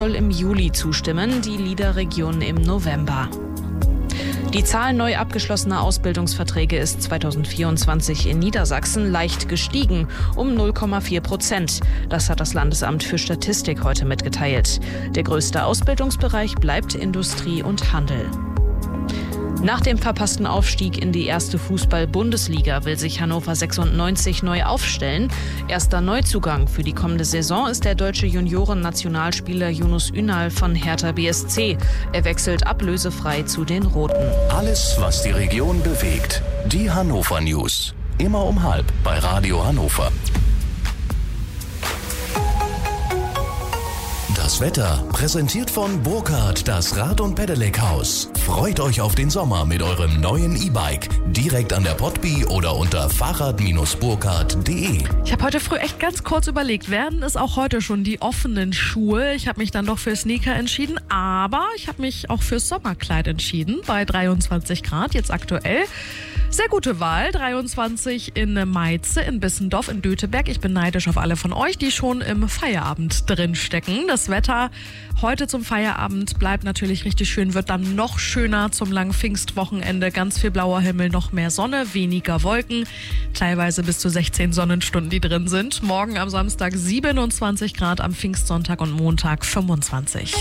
soll im Juli zustimmen, die LIDA-Region im November. Die Zahl neu abgeschlossener Ausbildungsverträge ist 2024 in Niedersachsen leicht gestiegen, um 0,4%. Das hat das Landesamt für Statistik heute mitgeteilt. Der größte Ausbildungsbereich bleibt Industrie und Handel. Nach dem verpassten Aufstieg in die erste Fußball-Bundesliga will sich Hannover 96 neu aufstellen. Erster Neuzugang für die kommende Saison ist der deutsche Junioren-Nationalspieler Yunus Ünal von Hertha BSC. Er wechselt ablösefrei zu den Roten. Alles, was die Region bewegt. Die Hannover News. Immer um 12:30 bei Radio Hannover. Das Wetter präsentiert von Burkhardt, das Rad- und Pedelec-Haus. Freut euch auf den Sommer mit eurem neuen E-Bike. Direkt an der Potby oder unter fahrrad-burkhardt.de. Ich habe heute früh echt ganz kurz überlegt, werden es auch heute schon die offenen Schuhe? Ich habe mich dann doch für Sneaker entschieden, aber ich habe mich auch fürs Sommerkleid entschieden, bei 23 Grad jetzt aktuell. Sehr gute Wahl, 23 in Meize, in Bissendorf, in Döteberg. Ich bin neidisch auf alle von euch, die schon im Feierabend drin stecken. Das Wetter heute zum Feierabend bleibt natürlich richtig schön, wird dann noch schöner zum langen Pfingstwochenende. Ganz viel blauer Himmel, noch mehr Sonne, weniger Wolken, teilweise bis zu 16 Sonnenstunden, die drin sind. Morgen am Samstag 27 Grad, am Pfingstsonntag und Montag 25.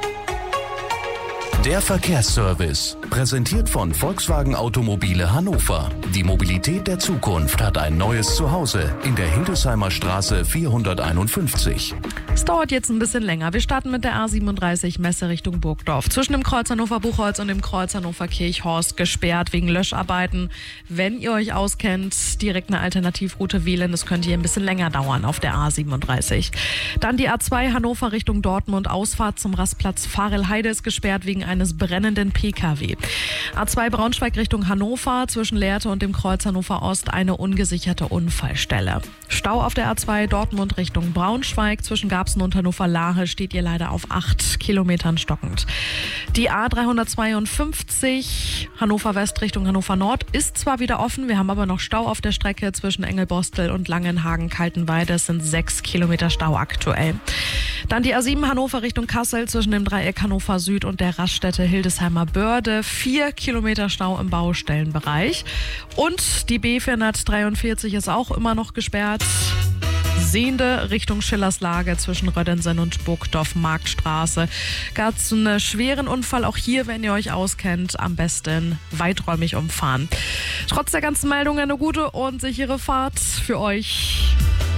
Der Verkehrsservice, präsentiert von Volkswagen Automobile Hannover. Die Mobilität der Zukunft hat ein neues Zuhause in der Hildesheimer Straße 451. Es dauert jetzt ein bisschen länger. Wir starten mit der A37 Messe Richtung Burgdorf. Zwischen dem Kreuz Hannover-Buchholz und dem Kreuz Hannover-Kirchhorst gesperrt wegen Löscharbeiten. Wenn ihr euch auskennt, direkt eine Alternativroute wählen. Das könnte hier ein bisschen länger dauern auf der A37. Dann die A2 Hannover Richtung Dortmund. Ausfahrt zum Rastplatz Farelheide ist gesperrt wegen eines brennenden PKW. A2 Braunschweig Richtung Hannover. Zwischen Lehrte und dem Kreuz Hannover Ost eine ungesicherte Unfallstelle. Stau auf der A2 Dortmund Richtung Braunschweig. Zwischen Garbsen und Hannover-Lahe steht ihr leider auf 8 Kilometern stockend. Die A352 Hannover West Richtung Hannover Nord ist zwar wieder offen, wir haben aber noch Stau auf der Strecke zwischen Engelbostel und Langenhagen-Kaltenweide. Es sind 6 Kilometer Stau aktuell. Dann die A7 Hannover Richtung Kassel zwischen dem Dreieck Hannover Süd und der Raststätte Hildesheimer Börde. 4 Kilometer Stau im Baustellenbereich. Und die B443 ist auch immer noch gesperrt. Sehende Richtung Schillerslage zwischen Röddensen und Burgdorf-Marktstraße. Gab es einen schweren Unfall. Auch hier, wenn ihr euch auskennt, am besten weiträumig umfahren. Trotz der ganzen Meldungen eine gute und sichere Fahrt für euch.